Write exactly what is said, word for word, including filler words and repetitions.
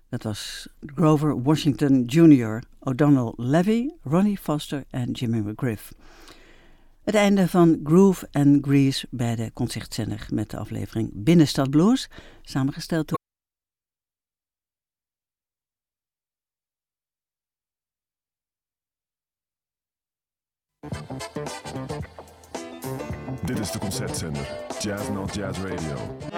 Dat was Grover Washington junior, O'Donnell Levy, Ronnie Foster en Jimmy McGriff. Het einde van Groove and Grease bij de Concertzender met de aflevering Binnenstad Blues, samengesteld door Dit is de Concertzender, Jazz Not Jazz Radio.